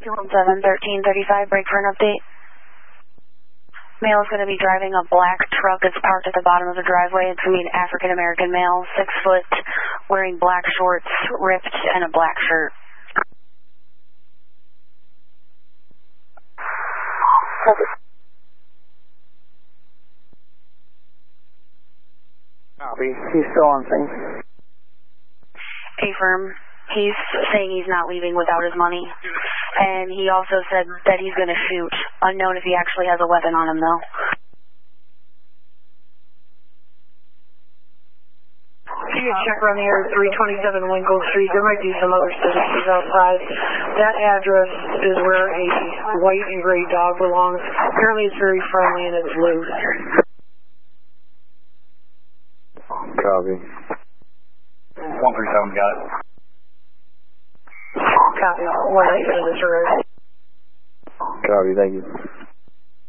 217-1335, break for an update. Male is going to be driving a black truck that's parked at the bottom of the driveway. It's going to be an African-American male, 6 foot, wearing black shorts, ripped, and a black shirt. Copy. He's still on thing. Affirm. He's saying he's not leaving without his money. And he also said that he's going to shoot. Unknown if he actually has a weapon on him, though. You can check around the area 327 Winkle Street. There might be some other citizens outside. That address is where a white and gray dog belongs. Apparently it's very friendly and it's loose. Copy. 137 got it. Copy. 1-8 for this road. Copy, thank you.